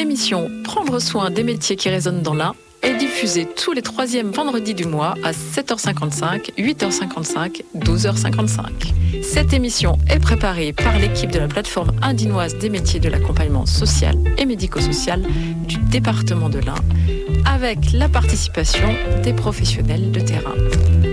L'émission Prendre soin des métiers qui résonnent dans l'Ain est diffusée tous les troisièmes vendredis du mois à 7h55, 8h55, 12h55. Cette émission est préparée par l'équipe de la plateforme indinoise des métiers de l'accompagnement social et médico-social du département de l'Ain, avec la participation des professionnels de terrain.